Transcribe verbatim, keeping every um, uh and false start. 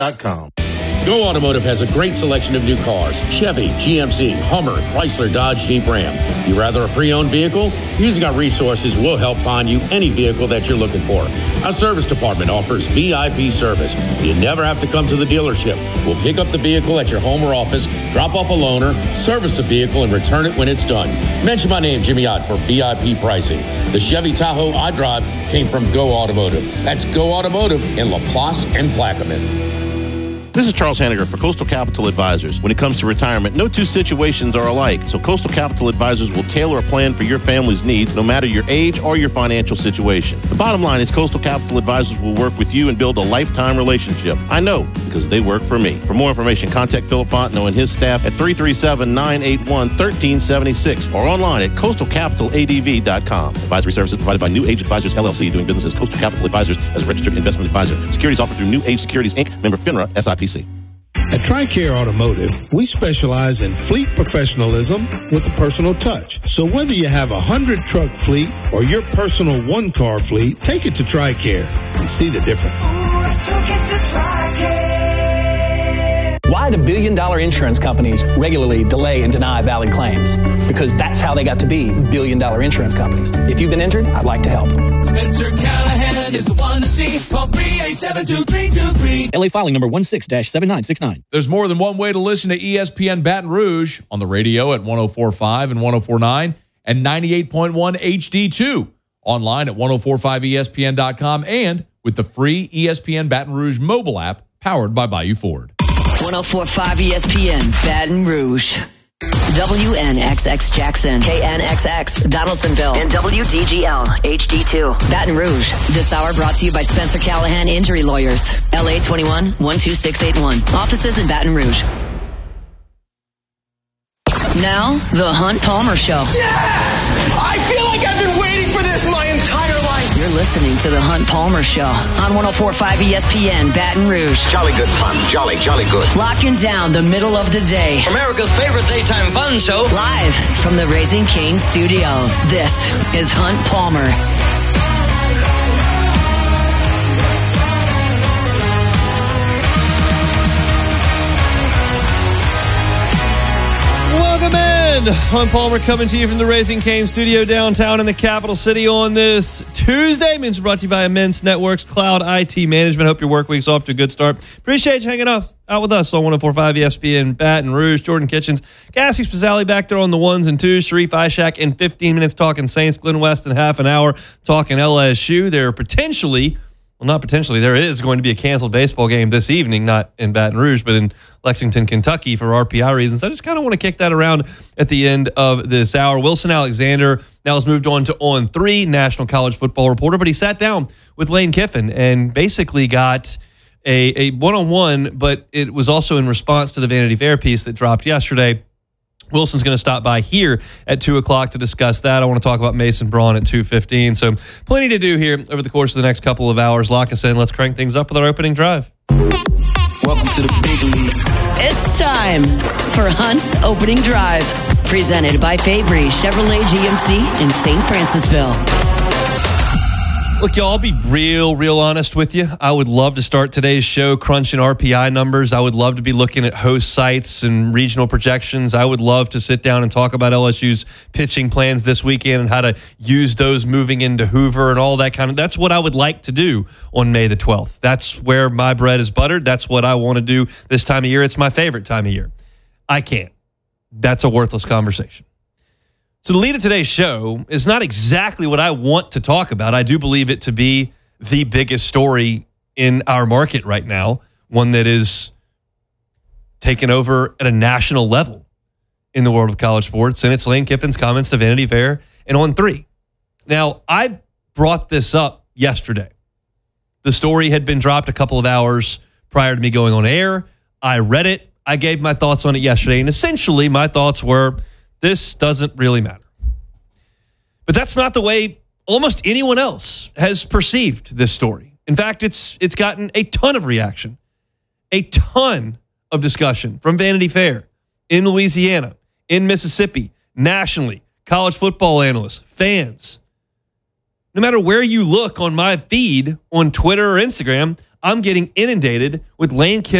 dot com. Go Automotive has a great selection of new cars. Chevy, G M C, Hummer, Chrysler, Dodge, Jeep, Ram. You rather a pre-owned vehicle? Using our resources will help find you any vehicle that you're looking for. Our service department offers V I P service. You never have to come to the dealership. We'll pick up the vehicle at your home or office, drop off a loaner, service the vehicle, and return it when it's done. Mention my name, Jimmy Ott, for V I P pricing. The Chevy Tahoe I drive came from Go Automotive. That's Go Automotive in LaPlace and Plaquemine. This is Charles Hanniger for Coastal Capital Advisors. When it comes to retirement, no two situations are alike, so Coastal Capital Advisors will tailor a plan for your family's needs, no matter your age or your financial situation. The bottom line is Coastal Capital Advisors will work with you and build a lifetime relationship. I know, because they work for me. For more information, contact Philip Fontenot and his staff at three three seven, nine eight one, one three seven six or online at coastal capital a d v dot com. Advisory services provided by New Age Advisors, L L C, doing business as Coastal Capital Advisors as a registered investment advisor. Securities offered through New Age Securities, Incorporated, member FINRA, S I P C. At TRICARE Automotive, we specialize in fleet professionalism with a personal touch. So whether you have a hundred-truck fleet or your personal one-car fleet, take it to TRICARE and see the difference. Ooh, I took it to TRICARE. Why do billion-dollar insurance companies regularly delay and deny valid claims? Because that's how they got to be billion-dollar insurance companies. If you've been injured, I'd like to help. Spencer Callahan is the one to see. Call three eight seven, two three two three. L A filing number one six dash seven nine six nine. There's more than one way to listen to E S P N Baton Rouge on the radio at one oh four point five and one oh four point nine and ninety-eight point one H D two. Online at ten forty-five E S P N dot com and with the free E S P N Baton Rouge mobile app powered by Bayou Ford. ten forty-five E S P N Baton Rouge. W N X X Jackson, K N X X Donaldsonville, and W D G L H D two Baton Rouge. This hour brought to you by Spencer Callahan Injury Lawyers. L A twenty-one, one two six eight one. Offices in Baton Rouge. Now, the Hunt Palmer Show. Yes! I feel like I've been waiting for this my entire life. You're listening to the Hunt Palmer Show on ten forty-five E S P N Baton Rouge. Jolly good fun. Jolly, jolly good. Locking down the middle of the day. America's favorite daytime fun show. Live from the Raising Cane's studio. This is Hunt Palmer. Welcome in. Hunt Palmer coming to you from the Raising Cane studio downtown in the capital city on this Tuesday. Means brought to you by Immense Networks, Cloud I T Management. Hope your work week's off to a good start. Appreciate you hanging out, out with us on ten forty-five E S P N Baton Rouge. Jordan Kitchens, Cassie Spazzali back there on the ones and twos. Sharif Ishak in fifteen minutes talking Saints. Glenn West in half an hour talking L S U. They're potentially... Well, not potentially. There is going to be a canceled baseball game this evening, not in Baton Rouge, but in Lexington, Kentucky for R P I reasons. I just kind of want to kick that around at the end of this hour. Wilson Alexander now has moved on to On three, national college football reporter, but he sat down with Lane Kiffin and basically got a, a one-on-one, but it was also in response to the Vanity Fair piece that dropped yesterday. Wilson's going to stop by here at two o'clock to discuss that. I want to talk about Mason Braun at two fifteen. So plenty to do here over the course of the next couple of hours. Lock us in. Let's crank things up with our opening drive. Welcome to the big league. It's time for Hunt's Opening Drive. Presented by Fabry Chevrolet G M C in Saint Francisville. Look, y'all, I'll be real, real honest with you. I would love to start today's show crunching R P I numbers. I would love to be looking at host sites and regional projections. I would love to sit down and talk about L S U's pitching plans this weekend and how to use those moving into Hoover and all that kind of. That's what I would like to do on May the twelfth. That's where my bread is buttered. That's what I want to do this time of year. It's my favorite time of year. I can't. That's a worthless conversation. So the lead of today's show is not exactly what I want to talk about. I do believe it to be the biggest story in our market right now, one that is taken over at a national level in the world of college sports, and it's Lane Kiffin's comments to Vanity Fair and On three. Now, I brought this up yesterday. The story had been dropped a couple of hours prior to me going on air. I read it. I gave my thoughts on it yesterday, and essentially my thoughts were, this doesn't really matter. But that's not the way almost anyone else has perceived this story. In fact, it's it's gotten a ton of reaction, a ton of discussion from Vanity Fair, in Louisiana, in Mississippi, nationally, college football analysts, fans. No matter where you look on my feed on Twitter or Instagram, I'm getting inundated with Lane Kiffin